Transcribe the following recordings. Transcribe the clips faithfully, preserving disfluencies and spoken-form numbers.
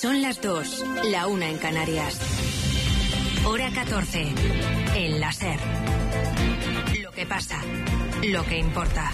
Son las dos, la una en Canarias. Hora catorce, en la SER. Lo que pasa, lo que importa.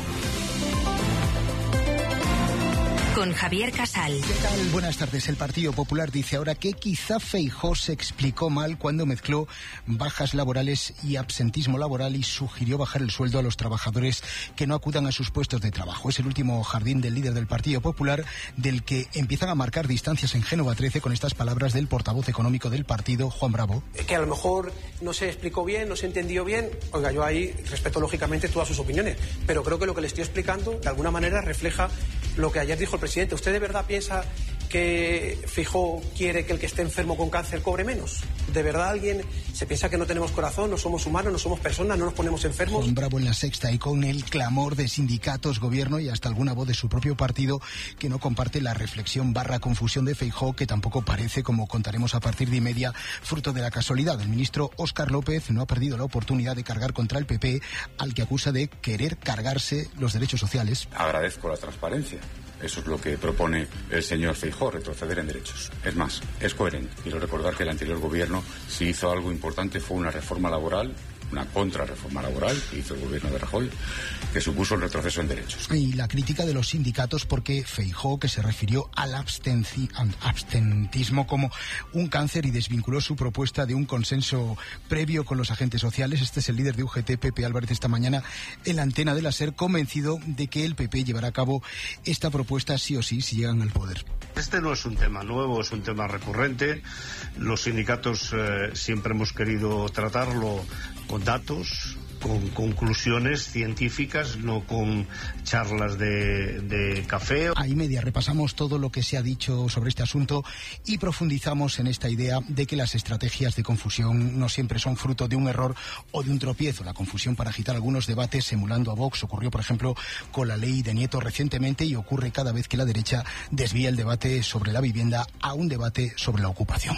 Con Javier Casal. ¿Qué tal? Buenas tardes. El Partido Popular dice ahora que quizá Feijóo se explicó mal cuando mezcló bajas laborales y absentismo laboral y sugirió bajar el sueldo a los trabajadores que no acudan a sus puestos de trabajo. Es el último jardín del líder del Partido Popular, del que empiezan a marcar distancias en Génova trece con estas palabras del portavoz económico del partido, Juan Bravo. Que a lo mejor no se explicó bien, no se entendió bien. Oiga, yo ahí respeto lógicamente todas sus opiniones, pero creo que lo que le estoy explicando de alguna manera refleja lo que ayer dijo el presidente. ¿Usted de verdad piensa que Feijóo quiere que el que esté enfermo con cáncer cobre menos? ¿De verdad alguien se piensa que no tenemos corazón, no somos humanos, no somos personas, no nos ponemos enfermos? Juan Bravo en La Sexta, y con el clamor de sindicatos, gobierno y hasta alguna voz de su propio partido que no comparte la reflexión barra confusión de Feijóo, que tampoco parece, como contaremos a partir de y media, fruto de la casualidad. El ministro Óscar López no ha perdido la oportunidad de cargar contra el P P, al que acusa de querer cargarse los derechos sociales. Agradezco la transparencia. Eso es lo que propone el señor Feijóo, retroceder en derechos. Es más, es coherente. Quiero recordar que el anterior gobierno, si hizo algo importante, fue una reforma laboral, una contrarreforma laboral que hizo el gobierno de Rajoy, que supuso el retroceso en derechos. Y la crítica de los sindicatos porque Feijóo, que se refirió al abstenci- abstentismo como un cáncer y desvinculó su propuesta de un consenso previo con los agentes sociales. Este es el líder de U G T, Pepe Álvarez, esta mañana en la antena de la SER, convencido de que el P P llevará a cabo esta propuesta sí o sí si llegan al poder. Este no es un tema nuevo, es un tema recurrente. Los sindicatos eh, siempre hemos querido tratarlo con datos, con conclusiones científicas, no con charlas de, de café. A y media repasamos todo lo que se ha dicho sobre este asunto y profundizamos en esta idea de que las estrategias de confusión no siempre son fruto de un error o de un tropiezo. La confusión para agitar algunos debates emulando a Vox ocurrió, por ejemplo, con la ley de Nieto recientemente y ocurre cada vez que la derecha desvía el debate sobre la vivienda a un debate sobre la ocupación.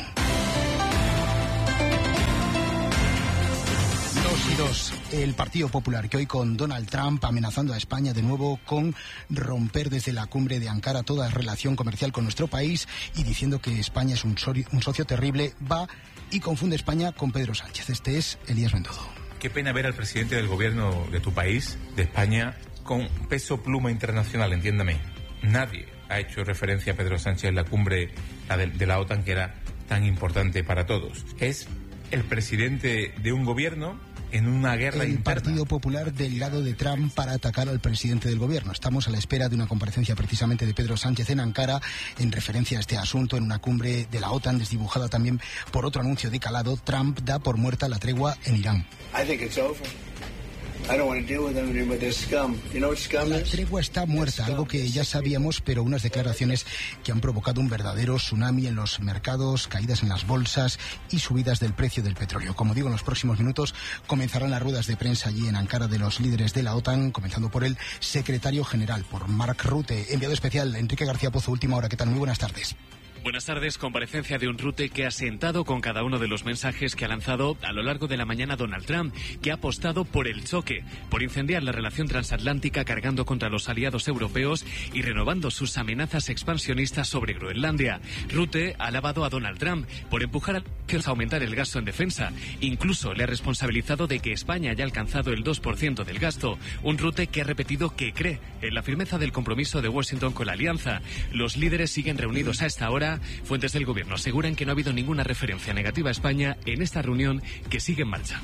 Y dos, el Partido Popular, que hoy con Donald Trump amenazando a España de nuevo con romper desde la cumbre de Ankara toda relación comercial con nuestro país y diciendo que España es un, sori- un socio terrible, va y confunde España con Pedro Sánchez. Este es Elías Bendodo. Qué pena ver al presidente del gobierno de tu país, de España, con peso pluma internacional, entiéndame. Nadie ha hecho referencia a Pedro Sánchez en la cumbre la de, de la OTAN, que era tan importante para todos. Es el presidente de un gobierno en una guerra el interna. Partido Popular del lado de Trump para atacar al presidente del gobierno. Estamos a la espera de una comparecencia precisamente de Pedro Sánchez en Ankara en referencia a este asunto en una cumbre de la OTAN desdibujada también por otro anuncio de calado. Trump da por muerta la tregua en Irán. I think it's over. I don't want to deal with them anymore. They're scum. You know what scum is? La tregua está muerta, algo que ya sabíamos, pero unas declaraciones que han provocado un verdadero tsunami en los mercados, caídas en las bolsas y subidas del precio del petróleo. Como digo, en los próximos minutos comenzarán las ruedas de prensa allí en Ankara de los líderes de la OTAN, comenzando por el secretario general, por Mark Rutte. Enviado especial, Enrique García Pozo, Última Hora. ¿Qué tal? Muy buenas tardes. Buenas tardes. Comparecencia de un Rutte que ha sentado con cada uno de los mensajes que ha lanzado a lo largo de la mañana Donald Trump, que ha apostado por el choque, por incendiar la relación transatlántica cargando contra los aliados europeos y renovando sus amenazas expansionistas sobre Groenlandia. Rutte ha alabado a Donald Trump por empujar a aumentar el gasto en defensa. Incluso le ha responsabilizado de que España haya alcanzado el dos por ciento del gasto. Un Rutte que ha repetido que cree en la firmeza del compromiso de Washington con la alianza. Los líderes siguen reunidos a esta hora. Fuentes del gobierno aseguran que no ha habido ninguna referencia negativa a España en esta reunión que sigue en marcha.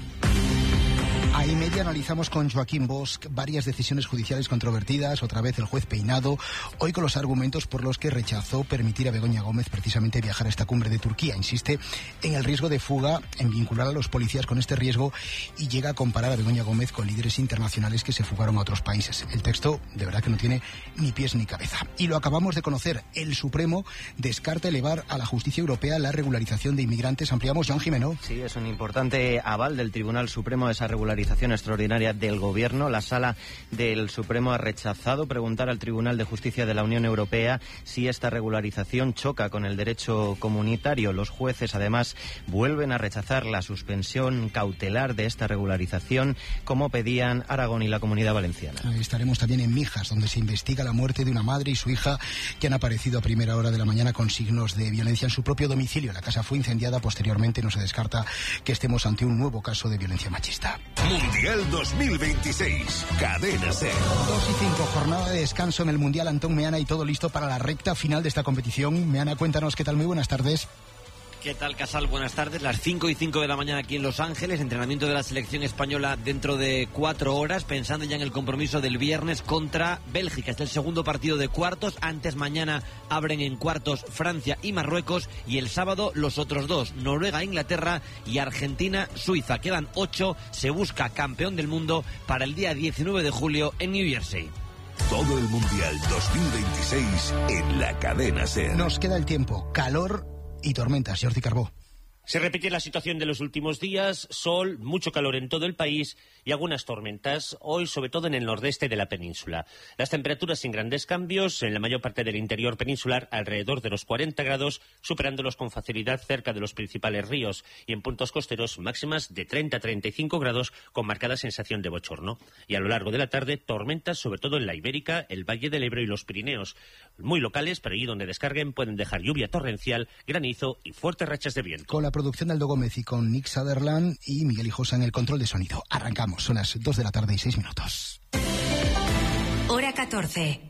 A y media analizamos con Joaquín Bosch varias decisiones judiciales controvertidas, otra vez el juez Peinado, hoy con los argumentos por los que rechazó permitir a Begoña Gómez precisamente viajar a esta cumbre de Turquía. Insiste en el riesgo de fuga, en vincular a los policías con este riesgo y llega a comparar a Begoña Gómez con líderes internacionales que se fugaron a otros países. El texto de verdad que no tiene ni pies ni cabeza. Y lo acabamos de conocer, el Supremo descarta elevar a la justicia europea la regularización de inmigrantes. Ampliamos, Joan Jimeno. Sí, es un importante aval del Tribunal Supremo de esa regularización regularización extraordinaria del Gobierno. La Sala del Supremo ha rechazado preguntar al Tribunal de Justicia de la Unión Europea si esta regularización choca con el derecho comunitario. Los jueces, además, vuelven a rechazar la suspensión cautelar de esta regularización, como pedían Aragón y la Comunidad Valenciana. Estaremos también en Mijas, donde se investiga la muerte de una madre y su hija que han aparecido a primera hora de la mañana con signos de violencia en su propio domicilio. La casa fue incendiada. Posteriormente no se descarta que estemos ante un nuevo caso de violencia machista. Mundial dos mil veintiséis, Cadena SER. dos y cinco, jornada de descanso en el Mundial. Antón Meana y todo listo para la recta final de esta competición. Meana, cuéntanos qué tal. Muy buenas tardes. ¿Qué tal, Casal? Buenas tardes. Las cinco y cinco de la mañana aquí en Los Ángeles. Entrenamiento de la selección española dentro de cuatro horas, pensando ya en el compromiso del viernes contra Bélgica. Este es el segundo partido de cuartos. Antes, mañana abren en cuartos Francia y Marruecos. Y el sábado los otros dos, Noruega, Inglaterra y Argentina, Suiza. Quedan ocho. Se busca campeón del mundo para el día diecinueve de julio en New Jersey. Todo el Mundial dos mil veintiséis en la Cadena SER. Nos queda el tiempo. Calor y tormentas. Jordi Carbó. Se repite la situación de los últimos días, sol, mucho calor en todo el país y algunas tormentas, hoy sobre todo en el nordeste de la península. Las temperaturas sin grandes cambios, en la mayor parte del interior peninsular alrededor de los cuarenta grados, superándolos con facilidad cerca de los principales ríos, y en puntos costeros máximas de treinta a treinta y cinco grados con marcada sensación de bochorno. Y a lo largo de la tarde, tormentas sobre todo en la Ibérica, el Valle del Ebro y los Pirineos, muy locales, pero allí donde descarguen pueden dejar lluvia torrencial, granizo y fuertes rachas de viento. Con la producción de Aldo Gómez y con Nick Sutherland y Miguel Hijosa en el control de sonido. Arrancamos, son las dos de la tarde y seis minutos. Hora catorce.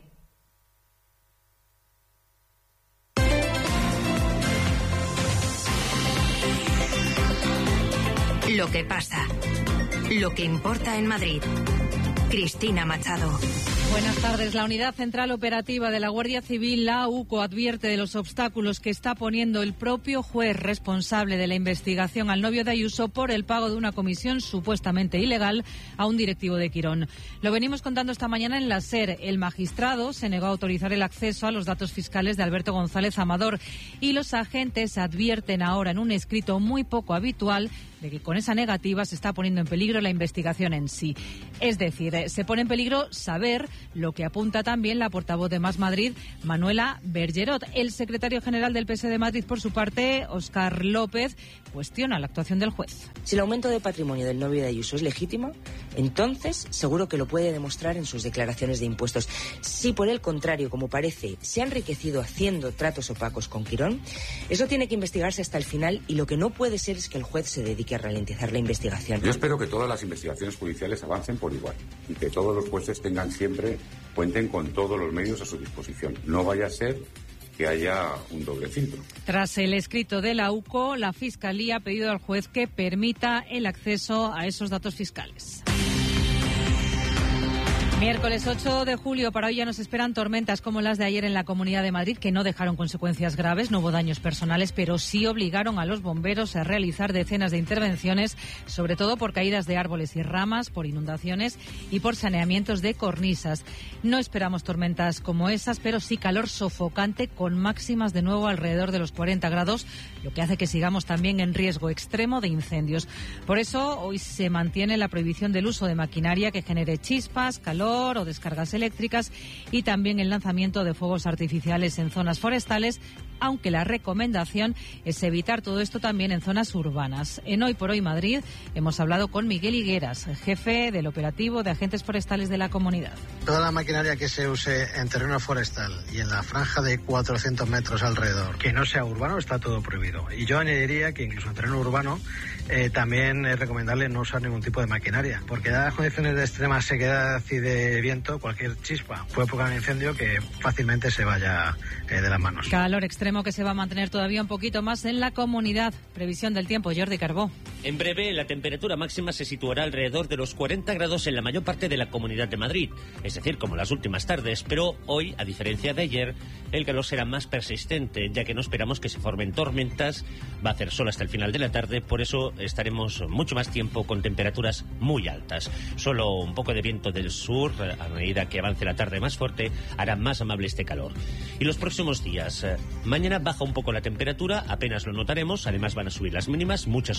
Lo que pasa. Lo que importa en Madrid. Cristina Machado. Buenas tardes. La Unidad Central Operativa de la Guardia Civil, la UCO, advierte de los obstáculos que está poniendo el propio juez responsable de la investigación al novio de Ayuso por el pago de una comisión supuestamente ilegal a un directivo de Quirón. Lo venimos contando esta mañana en la SER. El magistrado se negó a autorizar el acceso a los datos fiscales de Alberto González Amador y los agentes advierten ahora en un escrito muy poco habitual de que con esa negativa se está poniendo en peligro la investigación en sí. Es decir, se pone en peligro saber lo que apunta también la portavoz de Más Madrid, Manuela Bergerot. El secretario general del P S de Madrid, por su parte, Óscar López, cuestiona la actuación del juez. Si el aumento de patrimonio del novio de Ayuso es legítimo, entonces seguro que lo puede demostrar en sus declaraciones de impuestos. Si por el contrario, como parece, se ha enriquecido haciendo tratos opacos con Quirón, eso tiene que investigarse hasta el final y lo que no puede ser es que el juez se dedique a ralentizar la investigación. Yo espero que todas las investigaciones judiciales avancen por igual y que todos los jueces tengan siempre, cuenten con todos los medios a su disposición. No vaya a ser que haya un doble filtro. Tras el escrito de la UCO, la Fiscalía ha pedido al juez que permita el acceso a esos datos fiscales. Miércoles ocho de julio, para hoy ya nos esperan tormentas como las de ayer en la Comunidad de Madrid, que no dejaron consecuencias graves, no hubo daños personales, pero sí obligaron a los bomberos a realizar decenas de intervenciones, sobre todo por caídas de árboles y ramas, por inundaciones y por saneamientos de cornisas. No esperamos tormentas como esas, pero sí calor sofocante con máximas de nuevo alrededor de los cuarenta grados, lo que hace que sigamos también en riesgo extremo de incendios. Por eso hoy se mantiene la prohibición del uso de maquinaria que genere chispas, calor o descargas eléctricas y también el lanzamiento de fuegos artificiales en zonas forestales, aunque la recomendación es evitar todo esto también en zonas urbanas. En Hoy por Hoy Madrid hemos hablado con Miguel Higueras, jefe del operativo de agentes forestales de la comunidad. Toda la maquinaria que se use en terreno forestal y en la franja de cuatrocientos metros alrededor, que no sea urbano, está todo prohibido. Y yo añadiría que incluso en terreno urbano eh, también es recomendable no usar ningún tipo de maquinaria, porque dadas las condiciones de extrema sequedad y de viento, cualquier chispa puede provocar un incendio que fácilmente se vaya eh, de las manos. Calor extremo que se va a mantener todavía un poquito más en la comunidad. Previsión del tiempo, Jordi Carbó. En breve, la temperatura máxima se situará alrededor de los cuarenta grados en la mayor parte de la Comunidad de Madrid, es decir, como las últimas tardes, pero hoy, a diferencia de ayer, el calor será más persistente, ya que no esperamos que se formen tormentas, va a hacer sol hasta el final de la tarde, por eso estaremos mucho más tiempo con temperaturas muy altas. Solo un poco de viento del sur, a medida que avance la tarde más fuerte, hará más amable este calor. Y los próximos días, mañana baja un poco la temperatura, apenas lo notaremos, además van a subir las mínimas, muchas horas de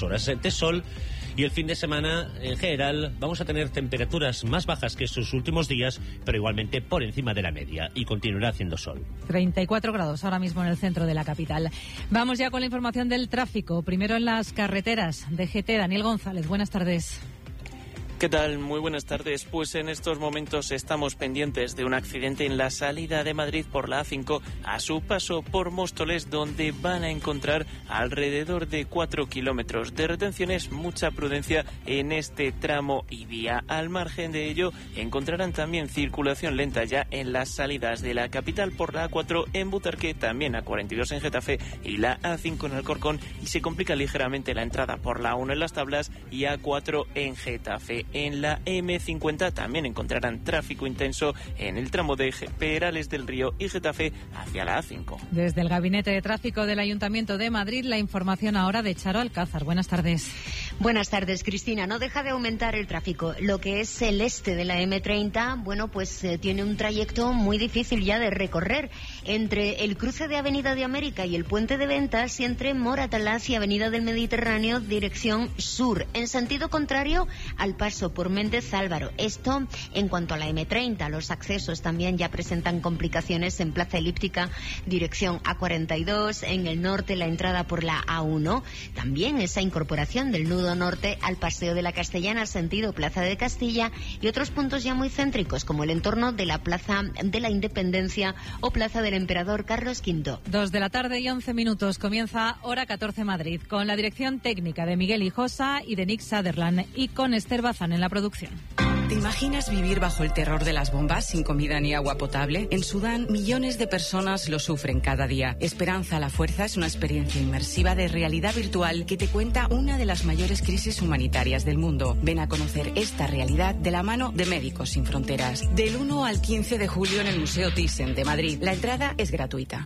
bastante sol. Y el fin de semana, en general, vamos a tener temperaturas más bajas que estos últimos días, pero igualmente por encima de la media, y continuará haciendo sol. treinta y cuatro grados ahora mismo en el centro de la capital. Vamos ya con la información del tráfico. Primero en las carreteras. D G T, Daniel González, buenas tardes. ¿Qué tal? Muy buenas tardes. Pues en estos momentos estamos pendientes de un accidente en la salida de Madrid por la A cinco a su paso por Móstoles, donde van a encontrar alrededor de cuatro kilómetros de retenciones. Mucha prudencia en este tramo y vía. Al margen de ello, encontrarán también circulación lenta ya en las salidas de la capital por la A cuatro en Butarque, también A cuarenta y dos en Getafe y la A cinco en Alcorcón, y se complica ligeramente la entrada por la A uno en Las Tablas y A cuatro en Getafe. En la eme cincuenta también encontrarán tráfico intenso en el tramo de Perales del Río y Getafe hacia la A cinco. Desde el Gabinete de Tráfico del Ayuntamiento de Madrid, la información ahora de Charo Alcázar. Buenas tardes. Buenas tardes, Cristina. No deja de aumentar el tráfico. Lo que es el este de la eme treinta, bueno, pues eh, tiene un trayecto muy difícil ya de recorrer entre el cruce de Avenida de América y el Puente de Ventas, y entre Moratalaz y Avenida del Mediterráneo, dirección sur, en sentido contrario al paso por Méndez Álvaro. Esto en cuanto a la eme treinta. Los accesos también ya presentan complicaciones en Plaza Elíptica, dirección A cuarenta y dos, en el norte la entrada por la A uno, también esa incorporación del nudo norte al Paseo de la Castellana, sentido Plaza de Castilla, y otros puntos ya muy céntricos como el entorno de la Plaza de la Independencia o Plaza del Emperador Carlos quinto. Dos de la tarde y once minutos. Comienza Hora catorce Madrid, con la dirección técnica de Miguel Hijosa y de Nick Sutherland, y con Esther Bazán en la producción. ¿Te imaginas vivir bajo el terror de las bombas sin comida ni agua potable? En Sudán, millones de personas lo sufren cada día. Esperanza a la Fuerza es una experiencia inmersiva de realidad virtual que te cuenta una de las mayores crisis humanitarias del mundo. Ven a conocer esta realidad de la mano de Médicos Sin Fronteras. Del uno al quince de julio en el Museo Thyssen de Madrid. La entrada es gratuita.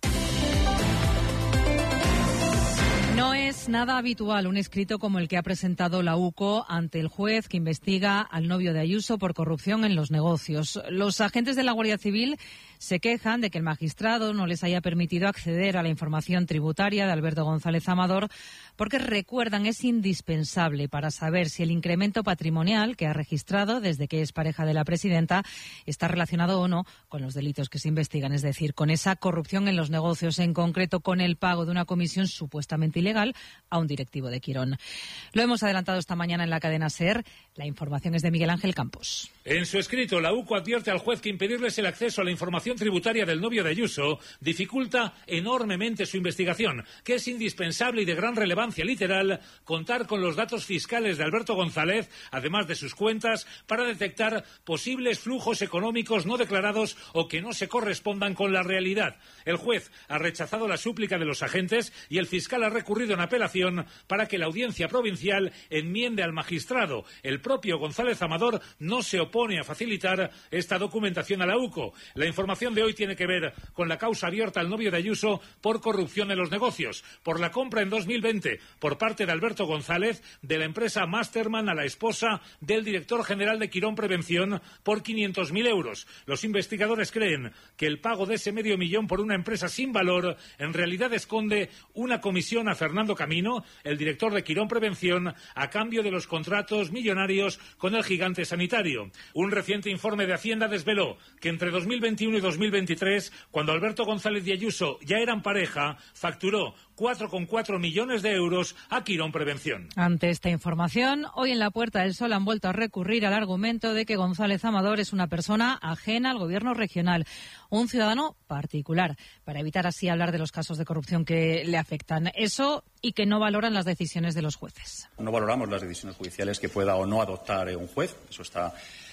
No es nada habitual un escrito como el que ha presentado la U C O ante el juez que investiga al novio de Ayuso por corrupción en los negocios. Los agentes de la Guardia Civil se quejan de que el magistrado no les haya permitido acceder a la información tributaria de Alberto González Amador, porque recuerdan es indispensable para saber si el incremento patrimonial que ha registrado desde que es pareja de la presidenta está relacionado o no con los delitos que se investigan, es decir, con esa corrupción en los negocios, en concreto con el pago de una comisión supuestamente ilegal a un directivo de Quirón. Lo hemos adelantado esta mañana en la cadena SER. La información es de Miguel Ángel Campos. En su escrito, la U C O advierte al juez que impedirles el acceso a la información tributaria del novio de Ayuso dificulta enormemente su investigación, que es indispensable y de gran relevancia literal contar con los datos fiscales de Alberto González, además de sus cuentas, para detectar posibles flujos económicos no declarados o que no se correspondan con la realidad. El juez ha rechazado la súplica de los agentes y el fiscal ha recurrido en apelación para que la audiencia provincial enmiende al magistrado. El propio González Amador no se opone a facilitar esta documentación a la U C O. La información de hoy tiene que ver con la causa abierta al novio de Ayuso por corrupción en los negocios, por la compra en dos mil veinte por parte de Alberto González de la empresa Masterman a la esposa del director general de Quirón Prevención por quinientos mil euros. Los investigadores creen que el pago de ese medio millón por una empresa sin valor en realidad esconde una comisión a Fernando Camino, el director de Quirón Prevención, a cambio de los contratos millonarios con el gigante sanitario. Un reciente informe de Hacienda desveló que entre dos mil veintiuno y dos mil veintitrés, cuando Alberto González y Ayuso ya eran pareja, facturó cuatro coma cuatro millones de euros a Quirón Prevención. Ante esta información, hoy en la Puerta del Sol han vuelto a recurrir al argumento de que González Amador es una persona ajena al gobierno regional, un ciudadano particular, para evitar así hablar de los casos de corrupción que le afectan. Eso, y que no valoran las decisiones de los jueces. No valoramos las decisiones judiciales que pueda o no adoptar un juez. Eso está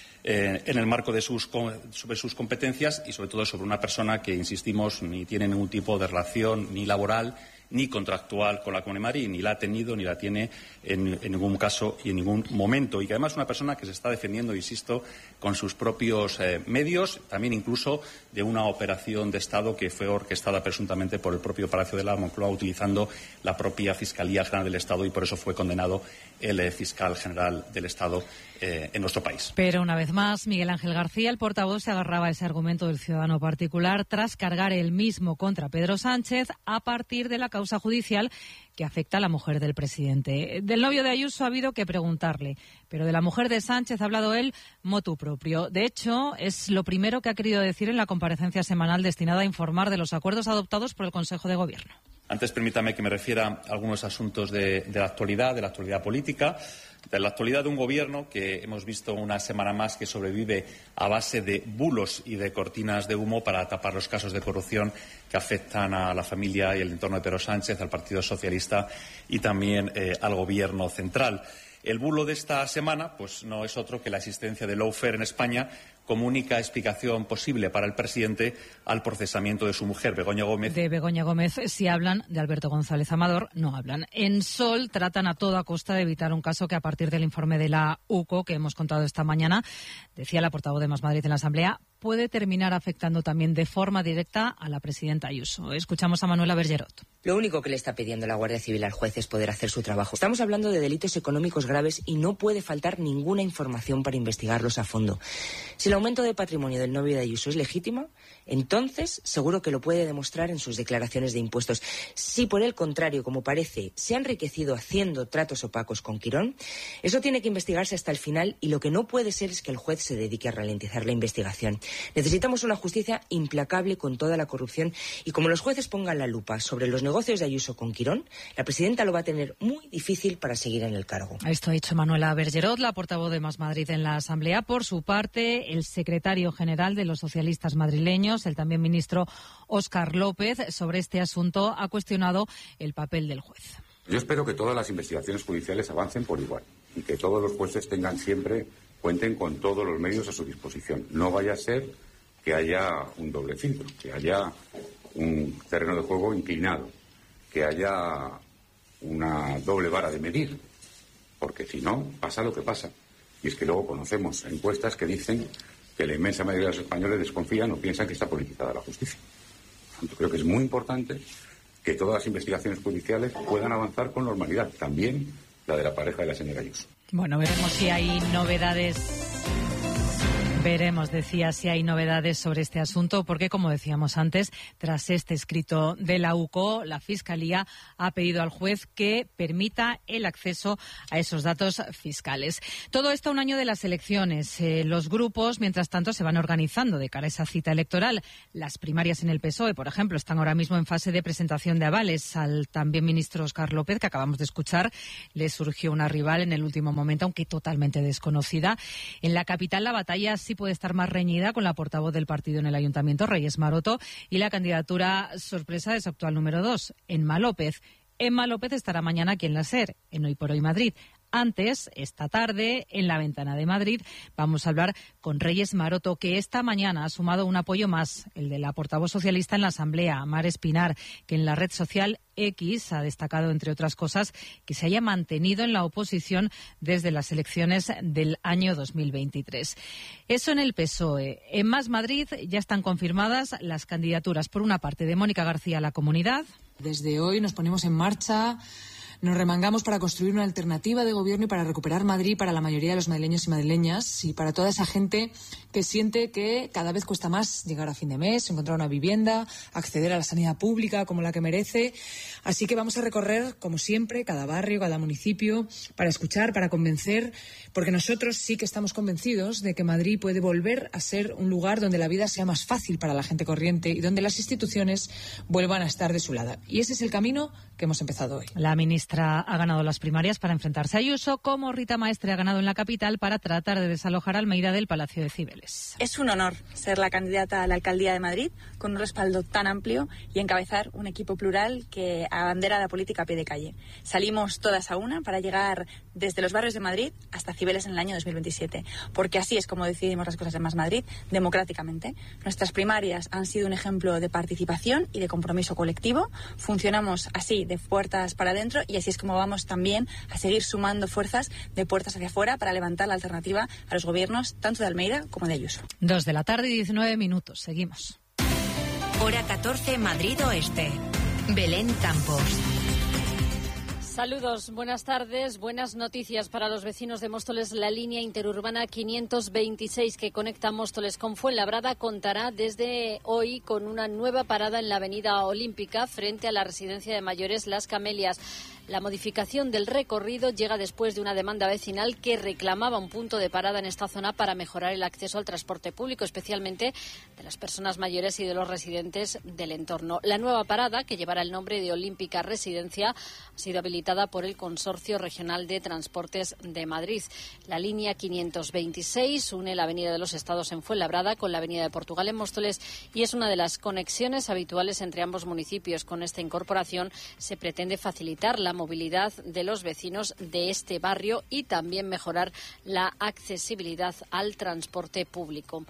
Eh, en el marco de sus, sobre sus competencias y sobre todo sobre una persona que, insistimos, ni tiene ningún tipo de relación ni laboral ni contractual con la Comunidad de Madrid, ni la ha tenido ni la tiene en, en ningún caso y en ningún momento. Y que además es una persona que se está defendiendo, insisto, con sus propios eh, medios, también incluso de una operación de Estado que fue orquestada presuntamente por el propio Palacio de la Moncloa, utilizando la propia Fiscalía General del Estado, y por eso fue condenado el eh, fiscal general del Estado eh, en nuestro país. Pero una vez más, Miguel Ángel García, el portavoz, se agarraba a ese argumento del ciudadano particular tras cargar el mismo contra Pedro Sánchez a partir de la causa causa judicial que afecta a la mujer del presidente. Del novio de Ayuso ha habido que preguntarle, pero de la mujer de Sánchez ha hablado él motu propio. De hecho, es lo primero que ha querido decir en la comparecencia semanal destinada a informar de los acuerdos adoptados por el Consejo de Gobierno. Antes, permítame que me refiera a algunos asuntos de, de la actualidad, de la actualidad política, de la actualidad de un gobierno que hemos visto una semana más que sobrevive a base de bulos y de cortinas de humo para tapar los casos de corrupción que afectan a la familia y el entorno de Pedro Sánchez, al Partido Socialista y también eh, al Gobierno central. El bulo de esta semana pues no es otro que la existencia de lawfare en España como única explicación posible para el presidente al procesamiento de su mujer, Begoña Gómez. De Begoña Gómez, si hablan, de Alberto González Amador, no hablan. En Sol tratan a toda costa de evitar un caso que, a partir del informe de la U C O que hemos contado esta mañana, decía la portavoz de Más Madrid en la Asamblea, puede terminar afectando también de forma directa a la presidenta Ayuso. Escuchamos a Manuela Bergerot. Lo único que le está pidiendo la Guardia Civil al juez es poder hacer su trabajo. Estamos hablando de delitos económicos graves y no puede faltar ninguna información para investigarlos a fondo. Si el aumento de patrimonio del novio de Ayuso es legítimo, entonces seguro que lo puede demostrar en sus declaraciones de impuestos. Si por el contrario, como parece, se ha enriquecido haciendo tratos opacos con Quirón, eso tiene que investigarse hasta el final y lo que no puede ser es que el juez se dedique a ralentizar la investigación. Necesitamos una justicia implacable con toda la corrupción y como los jueces pongan la lupa sobre los negocios de Ayuso con Quirón, la presidenta lo va a tener muy difícil para seguir en el cargo. Esto ha dicho Manuela Bergerot, la portavoz de Más Madrid en la Asamblea. Por su parte, el secretario general de los socialistas madrileños, el también ministro Óscar López, sobre este asunto ha cuestionado el papel del juez. Yo espero que todas las investigaciones judiciales avancen por igual y que todos los jueces tengan siempre, cuenten con todos los medios a su disposición. No vaya a ser que haya un doble filtro, que haya un terreno de juego inclinado, que haya una doble vara de medir, porque si no, pasa lo que pasa. Y es que luego conocemos encuestas que dicen que la inmensa mayoría de los españoles desconfían o piensan que está politizada la justicia. Por tanto, creo que es muy importante que todas las investigaciones judiciales puedan avanzar con normalidad, también la de la pareja de la señora Ayuso. Bueno, veremos si hay novedades. Veremos, decía, si hay novedades sobre este asunto, porque, como decíamos antes, tras este escrito de la U C O, la Fiscalía ha pedido al juez que permita el acceso a esos datos fiscales. Todo esto a un año de las elecciones. Eh, los grupos, mientras tanto, se van organizando de cara a esa cita electoral. Las primarias en el P S O E, por ejemplo, están ahora mismo en fase de presentación de avales. Al también ministro Óscar López, que acabamos de escuchar, le surgió una rival en el último momento, aunque totalmente desconocida. En la capital, la batalla sí puede estar más reñida con la portavoz del partido en el Ayuntamiento, Reyes Maroto, y la candidatura sorpresa de su actual número dos, Emma López. Emma López estará mañana aquí en la SER, en Hoy por Hoy Madrid. Antes, esta tarde, en la Ventana de Madrid, vamos a hablar con Reyes Maroto, que esta mañana ha sumado un apoyo más, el de la portavoz socialista en la Asamblea, Mar Espinar, que en la red social X ha destacado, entre otras cosas, que se haya mantenido en la oposición desde las elecciones del año dos mil veintitrés. Eso en el P S O E. En Más Madrid ya están confirmadas las candidaturas, por una parte, de Mónica García a la Comunidad. Desde hoy nos ponemos en marcha. Nos remangamos para construir una alternativa de gobierno y para recuperar Madrid para la mayoría de los madrileños y madrileñas y para toda esa gente que siente que cada vez cuesta más llegar a fin de mes, encontrar una vivienda, acceder a la sanidad pública como la que merece. Así que vamos a recorrer, como siempre, cada barrio, cada municipio, para escuchar, para convencer, porque nosotros sí que estamos convencidos de que Madrid puede volver a ser un lugar donde la vida sea más fácil para la gente corriente y donde las instituciones vuelvan a estar de su lado. Y ese es el camino que hemos empezado hoy. La ministra ha ganado las primarias para enfrentarse a Ayuso, como Rita Maestre ha ganado en la capital para tratar de desalojar a Almeida del Palacio de Cibeles. Es un honor ser la candidata a la alcaldía de Madrid con un respaldo tan amplio y encabezar un equipo plural que abandera la política a pie de calle. Salimos todas a una para llegar desde los barrios de Madrid hasta Cibeles en el año dos mil veintisiete, porque así es como decidimos las cosas en Más Madrid, democráticamente. Nuestras primarias han sido un ejemplo de participación y de compromiso colectivo. Funcionamos así, de puertas para adentro, y así es como vamos también a seguir sumando fuerzas de puertas hacia afuera para levantar la alternativa a los gobiernos tanto de Almeida como de Ayuso. Dos de la tarde y diecinueve minutos. Seguimos. Hora catorce, Madrid Oeste. Belén Campos. Saludos, buenas tardes, buenas noticias para los vecinos de Móstoles. La línea interurbana quinientos veintiséis que conecta Móstoles con Fuenlabrada contará desde hoy con una nueva parada en la avenida Olímpica frente a la residencia de mayores Las Camelias. La modificación del recorrido llega después de una demanda vecinal que reclamaba un punto de parada en esta zona para mejorar el acceso al transporte público, especialmente de las personas mayores y de los residentes del entorno. La nueva parada, que llevará el nombre de Olímpica Residencia, ha sido habilitada por el Consorcio Regional de Transportes de Madrid. La línea quinientos veintiséis une la Avenida de los Estados en Fuenlabrada con la Avenida de Portugal en Móstoles y es una de las conexiones habituales entre ambos municipios. Con esta incorporación se pretende facilitar la movilidad de los vecinos de este barrio y también mejorar la accesibilidad al transporte público.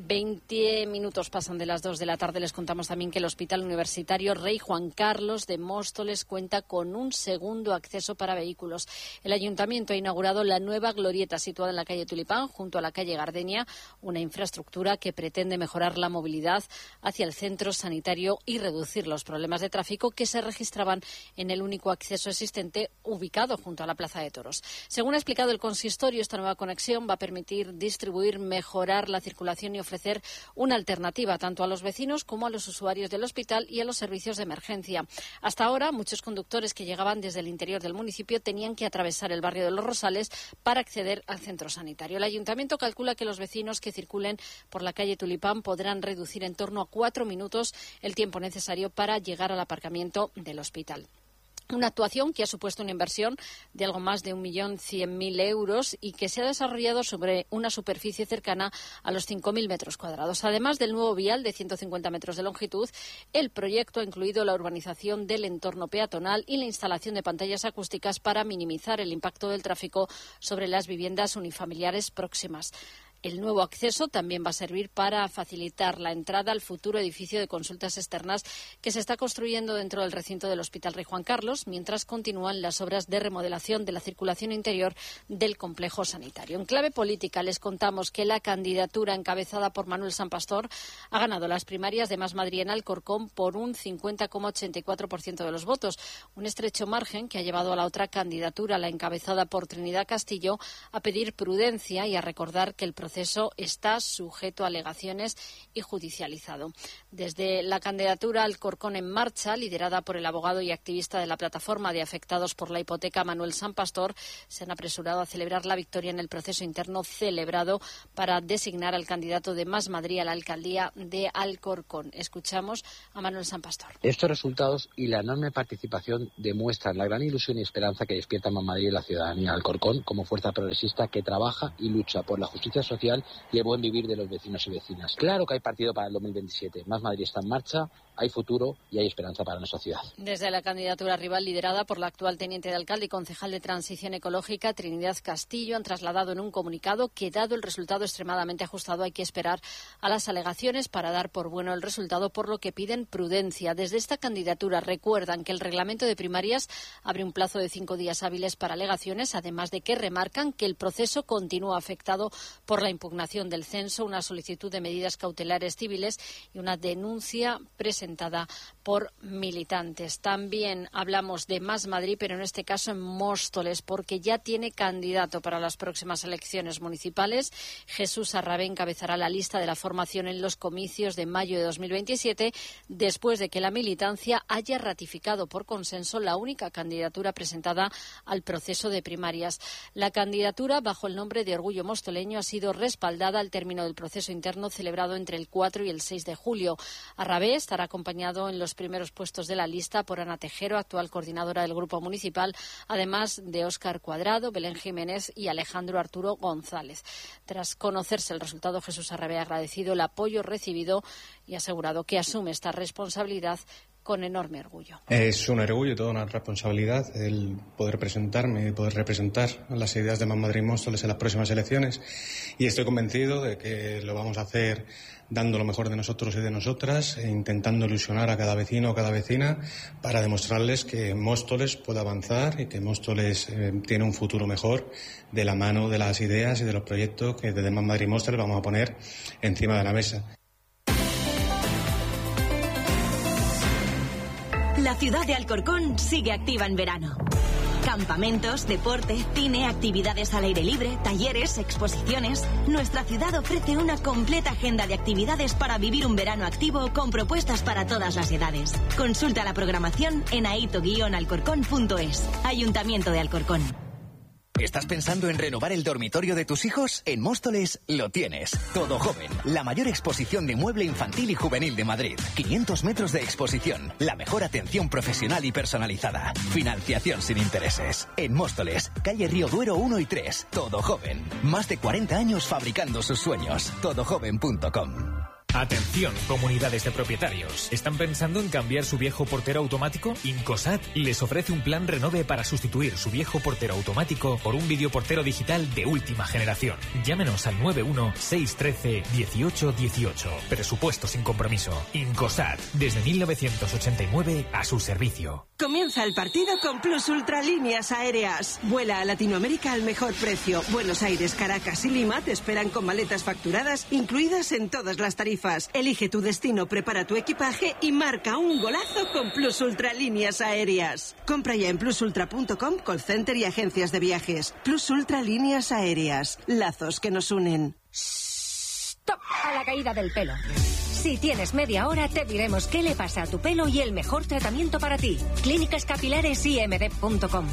veinte minutos pasan de las dos de la tarde. Les contamos también que el Hospital Universitario Rey Juan Carlos de Móstoles cuenta con un segundo acceso para vehículos. El Ayuntamiento ha inaugurado la nueva glorieta situada en la calle Tulipán, junto a la calle Gardenia, una infraestructura que pretende mejorar la movilidad hacia el centro sanitario y reducir los problemas de tráfico que se registraban en el único acceso existente ubicado junto a la Plaza de Toros. Según ha explicado el consistorio, esta nueva conexión va a permitir distribuir, mejorar la circulación y ofrecer una alternativa tanto a los vecinos como a los usuarios del hospital y a los servicios de emergencia. Hasta ahora, muchos conductores que llegaban desde el interior del municipio tenían que atravesar el barrio de Los Rosales para acceder al centro sanitario. El Ayuntamiento calcula que los vecinos que circulen por la calle Tulipán podrán reducir en torno a cuatro minutos el tiempo necesario para llegar al aparcamiento del hospital. Una actuación que ha supuesto una inversión de algo más de un millón cien mil euros y que se ha desarrollado sobre una superficie cercana a los cinco mil metros cuadrados. Además del nuevo vial de ciento cincuenta metros de longitud, el proyecto ha incluido la urbanización del entorno peatonal y la instalación de pantallas acústicas para minimizar el impacto del tráfico sobre las viviendas unifamiliares próximas. El nuevo acceso también va a servir para facilitar la entrada al futuro edificio de consultas externas que se está construyendo dentro del recinto del Hospital Rey Juan Carlos, mientras continúan las obras de remodelación de la circulación interior del complejo sanitario. En clave política les contamos que la candidatura encabezada por Manuel Sanpastor ha ganado las primarias de Más Madrid en Alcorcón por un cincuenta coma ochenta y cuatro por ciento de los votos, un estrecho margen que ha llevado a la otra candidatura, la encabezada por Trinidad Castillo, a pedir prudencia y a recordar que el proceso está sujeto a alegaciones y judicializado. Desde la candidatura Alcorcón en Marcha, liderada por el abogado y activista de la Plataforma de Afectados por la Hipoteca, Manuel Sanpastor, se han apresurado a celebrar la victoria en el proceso interno celebrado para designar al candidato de Más Madrid a la alcaldía de Alcorcón. Escuchamos a Manuel Sanpastor. Estos resultados y la enorme participación demuestran la gran ilusión y esperanza que despierta Más Madrid y la ciudadanía de Alcorcón como fuerza progresista que trabaja y lucha por la justicia social y el buen vivir de los vecinos y vecinas. Claro que hay partido para el dos mil veintisiete. Más Madrid está en marcha, hay futuro y hay esperanza para nuestra ciudad. Desde la candidatura rival liderada por la actual teniente de alcalde y concejal de Transición Ecológica, Trinidad Castillo, han trasladado en un comunicado que, dado el resultado extremadamente ajustado, hay que esperar a las alegaciones para dar por bueno el resultado, por lo que piden prudencia. Desde esta candidatura recuerdan que el reglamento de primarias abre un plazo de cinco días hábiles para alegaciones, además de que remarcan que el proceso continúa afectado por la impugnación del censo, una solicitud de medidas cautelares civiles y una denuncia presentada por militantes. También hablamos de Más Madrid, pero en este caso en Móstoles, porque ya tiene candidato para las próximas elecciones municipales. Jesús Arrabé encabezará la lista de la formación en los comicios de mayo de dos mil veintisiete, después de que la militancia haya ratificado por consenso la única candidatura presentada al proceso de primarias. La candidatura, bajo el nombre de Orgullo Mostoleño, ha sido respaldada al término del proceso interno celebrado entre el cuatro y el seis de julio. Arrabé estará acompañado en los primeros puestos de la lista por Ana Tejero, actual coordinadora del Grupo Municipal, además de Óscar Cuadrado, Belén Jiménez y Alejandro Arturo González. Tras conocerse el resultado, Jesús Arrabé ha agradecido el apoyo recibido y ha asegurado que asume esta responsabilidad con enorme orgullo. Es un orgullo y toda una responsabilidad el poder presentarme y poder representar las ideas de Más Madrid Móstoles en las próximas elecciones, y estoy convencido de que lo vamos a hacer dando lo mejor de nosotros y de nosotras e intentando ilusionar a cada vecino o cada vecina para demostrarles que Móstoles puede avanzar y que Móstoles eh, tiene un futuro mejor de la mano de las ideas y de los proyectos que desde Más Madrid Móstoles vamos a poner encima de la mesa. La ciudad de Alcorcón sigue activa en verano. Campamentos, deporte, cine, actividades al aire libre, talleres, exposiciones. Nuestra ciudad ofrece una completa agenda de actividades para vivir un verano activo con propuestas para todas las edades. Consulta la programación en aito guion alcorcón punto es. Ayuntamiento de Alcorcón. ¿Estás pensando en renovar el dormitorio de tus hijos? En Móstoles lo tienes. Todo Joven, la mayor exposición de mueble infantil y juvenil de Madrid. quinientos metros de exposición, la mejor atención profesional y personalizada. Financiación sin intereses. En Móstoles, calle Río Duero uno y tres. Todo Joven. Más de cuarenta años fabricando sus sueños. todo joven punto com. Atención, comunidades de propietarios. ¿Están pensando en cambiar su viejo portero automático? Incosat les ofrece un plan Renove para sustituir su viejo portero automático por un videoportero digital de última generación. Llámenos al nueve uno seis uno tres uno ocho uno ocho. Presupuesto sin compromiso. Incosat, desde mil novecientos ochenta y nueve a su servicio. Comienza el partido con Plus Ultra Líneas Aéreas. Vuela a Latinoamérica al mejor precio. Buenos Aires, Caracas y Lima te esperan con maletas facturadas incluidas en todas las tarifas. Elige tu destino, prepara tu equipaje y marca un golazo con Plus Ultra Líneas Aéreas. Compra ya en plus ultra punto com, call center y agencias de viajes. Plus Ultra Líneas Aéreas. Lazos que nos unen. ¡Stop! A la caída del pelo. Si tienes media hora, te diremos qué le pasa a tu pelo y el mejor tratamiento para ti. Clínicas Capilares I M D punto com.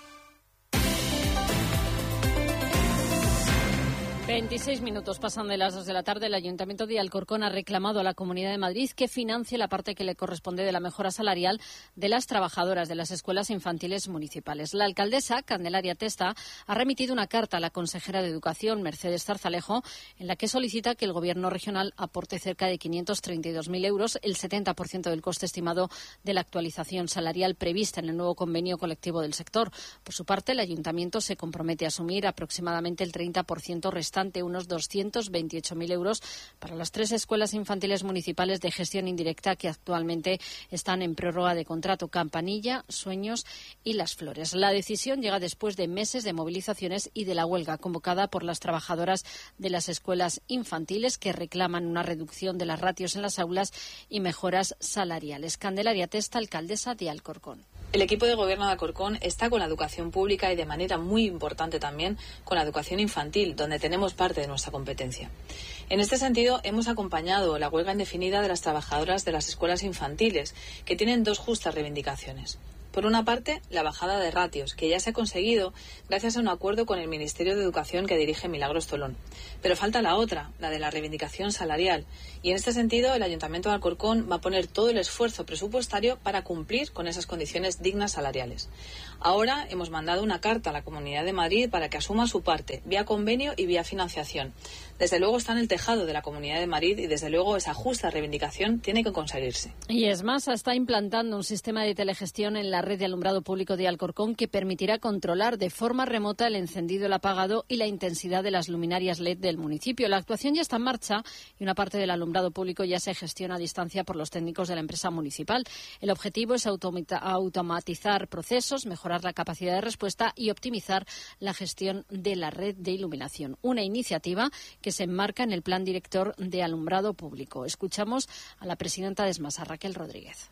veintiséis minutos pasan de las dos de la tarde. El Ayuntamiento de Alcorcón ha reclamado a la Comunidad de Madrid que financie la parte que le corresponde de la mejora salarial de las trabajadoras de las escuelas infantiles municipales. La alcaldesa, Candelaria Testa, ha remitido una carta a la consejera de Educación, Mercedes Zarzalejo, en la que solicita que el Gobierno regional aporte cerca de quinientos treinta y dos mil euros, el setenta por ciento del coste estimado de la actualización salarial prevista en el nuevo convenio colectivo del sector. Por su parte, el Ayuntamiento se compromete a asumir aproximadamente el treinta por ciento restante, unos doscientos veintiocho mil euros, para las tres escuelas infantiles municipales de gestión indirecta que actualmente están en prórroga de contrato: Campanilla, Sueños y Las Flores. La decisión llega después de meses de movilizaciones y de la huelga convocada por las trabajadoras de las escuelas infantiles, que reclaman una reducción de las ratios en las aulas y mejoras salariales. Candelaria Testa, alcaldesa de Alcorcón. El equipo de gobierno de Alcorcón está con la educación pública y de manera muy importante también con la educación infantil, donde tenemos parte de nuestra competencia. En este sentido, hemos acompañado la huelga indefinida de las trabajadoras de las escuelas infantiles, que tienen dos justas reivindicaciones. Por una parte, la bajada de ratios, que ya se ha conseguido gracias a un acuerdo con el Ministerio de Educación que dirige Milagros Tolón. Pero falta la otra, la de la reivindicación salarial. Y en este sentido, el Ayuntamiento de Alcorcón va a poner todo el esfuerzo presupuestario para cumplir con esas condiciones dignas salariales. Ahora hemos mandado una carta a la Comunidad de Madrid para que asuma su parte, vía convenio y vía financiación. Desde luego está en el tejado de la Comunidad de Madrid y desde luego esa justa reivindicación tiene que conseguirse. Y ESMASA está implantando un sistema de telegestión en la red de alumbrado público de Alcorcón que permitirá controlar de forma remota el encendido, el apagado y la intensidad de las luminarias L E D del municipio. La actuación ya está en marcha y una parte del alumbrado público ya se gestiona a distancia por los técnicos de la empresa municipal. El objetivo es automatizar procesos, mejorar la capacidad de respuesta y optimizar la gestión de la red de iluminación. Una iniciativa que se enmarca en el Plan Director de Alumbrado Público. Escuchamos a la presidenta de ESMASA, Raquel Rodríguez.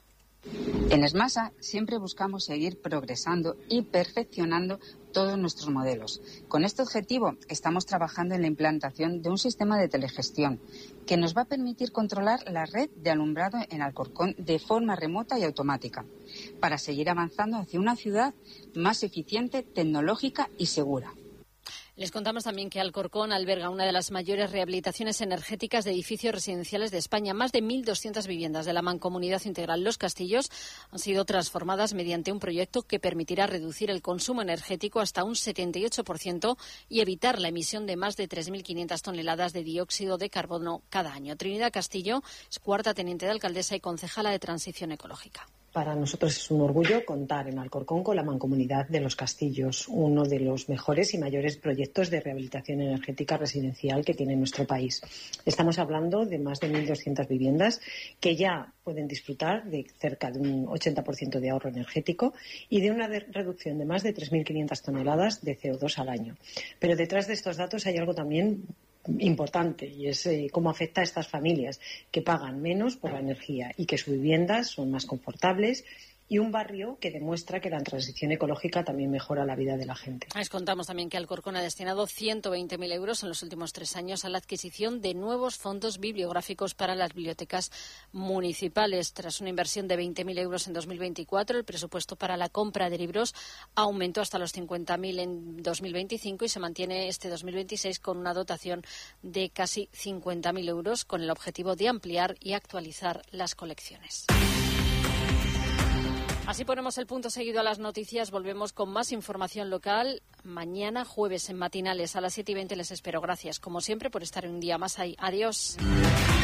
En ESMASA siempre buscamos seguir progresando y perfeccionando todos nuestros modelos. Con este objetivo estamos trabajando en la implantación de un sistema de telegestión que nos va a permitir controlar la red de alumbrado en Alcorcón de forma remota y automática, para seguir avanzando hacia una ciudad más eficiente, tecnológica y segura. Les contamos también que Alcorcón alberga una de las mayores rehabilitaciones energéticas de edificios residenciales de España. Más de mil doscientas viviendas de la Mancomunidad Integral Los Castillos han sido transformadas mediante un proyecto que permitirá reducir el consumo energético hasta un setenta y ocho por ciento y evitar la emisión de más de tres mil quinientas toneladas de dióxido de carbono cada año. Trinidad Castillo es cuarta teniente de alcaldesa y concejala de Transición Ecológica. Para nosotros es un orgullo contar en Alcorcón con la Mancomunidad de Los Castillos, uno de los mejores y mayores proyectos de rehabilitación energética residencial que tiene nuestro país. Estamos hablando de más de mil doscientas viviendas que ya pueden disfrutar de cerca de un ochenta por ciento de ahorro energético y de una de reducción de más de tres mil quinientas toneladas de C O dos al año. Pero detrás de estos datos hay algo también importante y es eh, cómo afecta a estas familias que pagan menos por la energía y que sus viviendas son más confortables y un barrio que demuestra que la transición ecológica también mejora la vida de la gente. Les contamos también que Alcorcón ha destinado ciento veinte mil euros en los últimos tres años a la adquisición de nuevos fondos bibliográficos para las bibliotecas municipales. Tras una inversión de veinte mil euros en dos mil veinticuatro, el presupuesto para la compra de libros aumentó hasta los cincuenta mil en dos mil veinticinco y se mantiene este dos mil veintiséis con una dotación de casi cincuenta mil euros, con el objetivo de ampliar y actualizar las colecciones. Así ponemos el punto seguido a las noticias. Volvemos con más información local mañana jueves en Matinales a las siete y veinte. Les espero. Gracias, como siempre, por estar un día más ahí. Adiós.